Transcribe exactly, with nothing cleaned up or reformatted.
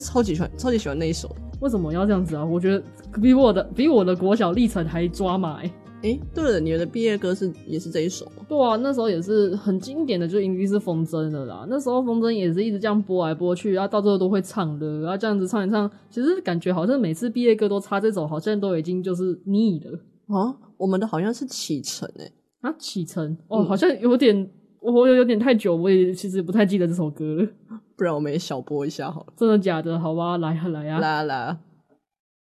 超级喜欢超级喜欢那一首。 为什么要这样子啊？我觉得比我的比我的国小历程还抓马欸。 诶，对了，你的毕业歌是也是这一首吗？ 对啊，那时候也是很经典的，就一定是风筝的啦。那时候风筝也是一直这样播来播去，然后到最后都会唱的，然后这样子唱一唱，其实感觉好像每次毕业歌都插这首，好像都已经就是腻了啊。我们的好像是启程诶。 啊，启程哦、 嗯， 好像有点我有有点太久，我也其实不太记得这首歌了。 不然我们也小播一下好了。 真的假的？好吧，来啊来啊来啊来啊。